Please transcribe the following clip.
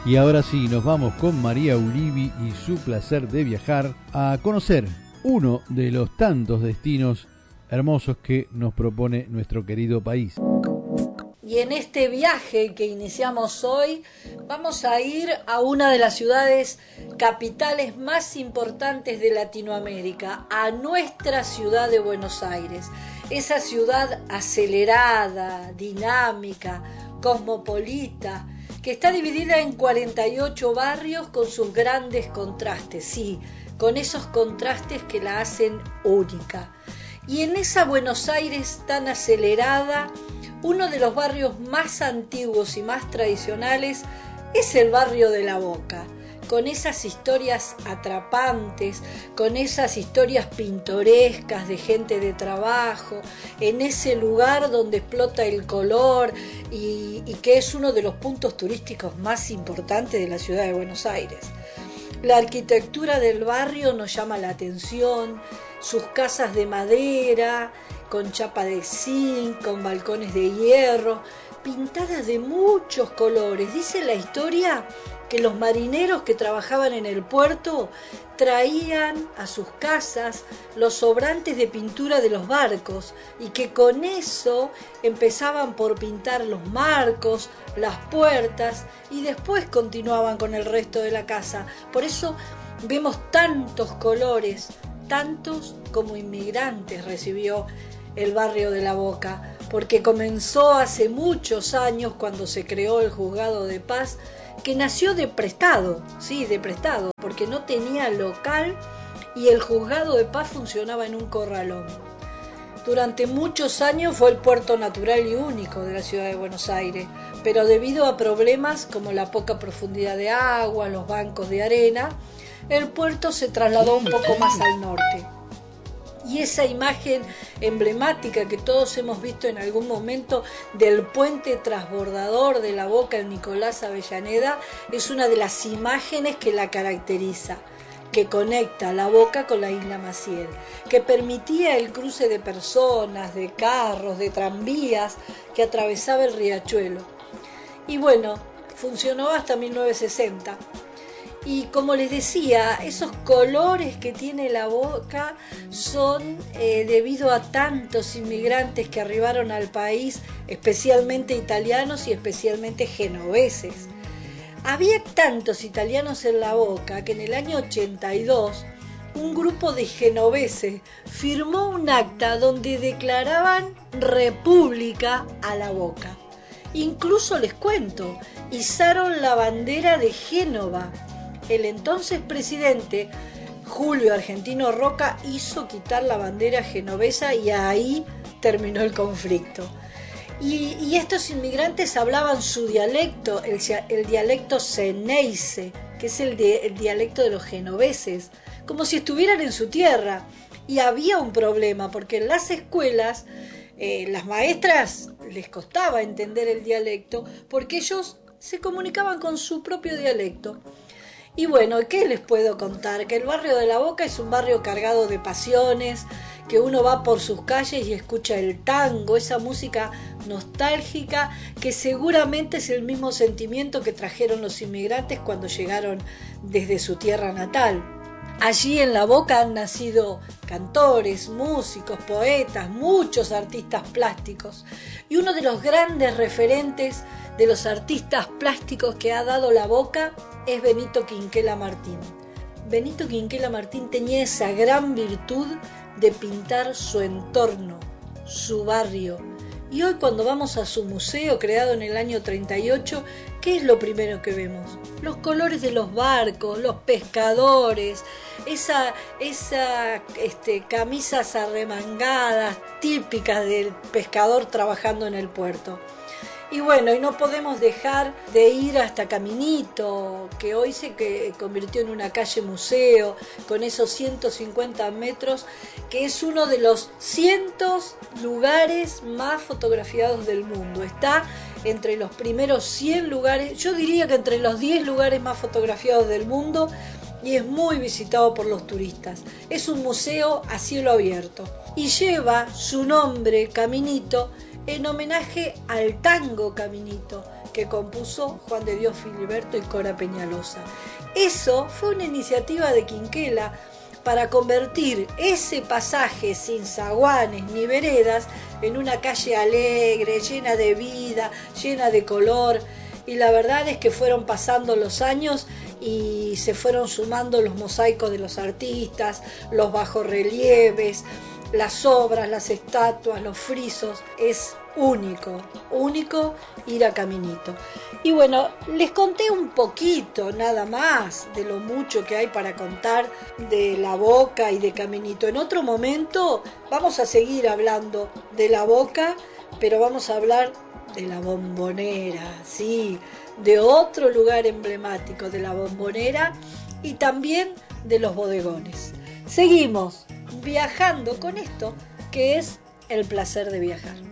Y ahora sí, nos vamos con María Ulivi y su placer de viajar a conocer uno de los tantos destinos hermosos que nos propone nuestro querido país. Y en este viaje que iniciamos hoy, vamos a ir a una de las ciudades capitales más importantes de Latinoamérica, a nuestra ciudad de Buenos Aires. Esa ciudad acelerada, dinámica, cosmopolita, que está dividida en 48 barrios con sus grandes contrastes, sí, con esos contrastes que la hacen única. Y en esa Buenos Aires tan acelerada, uno de los barrios más antiguos y más tradicionales es el barrio de La Boca, con esas historias atrapantes, con esas historias pintorescas de gente de trabajo, en ese lugar donde explota el color y que es uno de los puntos turísticos más importantes de la ciudad de Buenos Aires. La arquitectura del barrio nos llama la atención, sus casas de madera, con chapa de zinc, con balcones de hierro, pintadas de muchos colores. Dice la historia que los marineros que trabajaban en el puerto traían a sus casas los sobrantes de pintura de los barcos y que con eso empezaban por pintar los marcos, las puertas y después continuaban con el resto de la casa. Por eso vemos tantos colores, tantos como inmigrantes recibió el barrio de La Boca, porque comenzó hace muchos años cuando se creó el Juzgado de Paz, que nació de prestado, sí, de prestado, porque no tenía local y el Juzgado de Paz funcionaba en un corralón. Durante muchos años fue el puerto natural y único de la ciudad de Buenos Aires, pero debido a problemas como la poca profundidad de agua, los bancos de arena, el puerto se trasladó un poco más al norte. Y esa imagen emblemática que todos hemos visto en algún momento del puente transbordador de La Boca en Nicolás Avellaneda es una de las imágenes que la caracteriza, que conecta La Boca con la isla Maciel, que permitía el cruce de personas, de carros, de tranvías que atravesaba el riachuelo. Y bueno, funcionó hasta 1960. Y como les decía, esos colores que tiene La Boca son debido a tantos inmigrantes que arribaron al país, especialmente italianos y especialmente genoveses. Había tantos italianos en La Boca que en el año 82 un grupo de genoveses firmó un acta donde declaraban república a La Boca. Incluso les cuento, izaron la bandera de Génova. El entonces presidente Julio Argentino Roca hizo quitar la bandera genovesa y ahí terminó el conflicto. Y estos inmigrantes hablaban su dialecto, el dialecto Xeneize, que es el dialecto de los genoveses, como si estuvieran en su tierra. Y había un problema, porque en las escuelas las maestras les costaba entender el dialecto, porque ellos se comunicaban con su propio dialecto. Y bueno, ¿qué les puedo contar? Que el barrio de La Boca es un barrio cargado de pasiones, que uno va por sus calles y escucha el tango, esa música nostálgica que seguramente es el mismo sentimiento que trajeron los inmigrantes cuando llegaron desde su tierra natal. Allí en La Boca han nacido cantores, músicos, poetas, muchos artistas plásticos. Y uno de los grandes referentes de los artistas plásticos que ha dado La Boca es Benito Quinquela Martín. Benito Quinquela Martín tenía esa gran virtud de pintar su entorno, su barrio. Y hoy cuando vamos a su museo, creado en el año 38, ¿qué es lo primero que vemos? Los colores de los barcos, los pescadores, camisas arremangadas típicas del pescador trabajando en el puerto. Y bueno, y no podemos dejar de ir hasta Caminito, que hoy se convirtió en una calle museo, con esos 150 metros, que es uno de los cientos lugares más fotografiados del mundo. Está entre los primeros 100 lugares, yo diría que entre los 10 lugares más fotografiados del mundo, y es muy visitado por los turistas. Es un museo a cielo abierto y lleva su nombre, Caminito, en homenaje al tango Caminito, que compuso Juan de Dios Filiberto y Cora Peñalosa. Eso fue una iniciativa de Quinquela para convertir ese pasaje sin zaguanes ni veredas en una calle alegre, llena de vida, llena de color. Y la verdad es que fueron pasando los años y se fueron sumando los mosaicos de los artistas, los bajorrelieves, las obras, las estatuas, los frisos. Es único ir a Caminito. Y bueno, les conté un poquito nada más de lo mucho que hay para contar de La Boca y de Caminito. En otro momento vamos a seguir hablando de La Boca, pero vamos a hablar de la Bombonera, sí, de otro lugar emblemático, de la Bombonera y también de los bodegones. Seguimos viajando con esto que es el placer de viajar.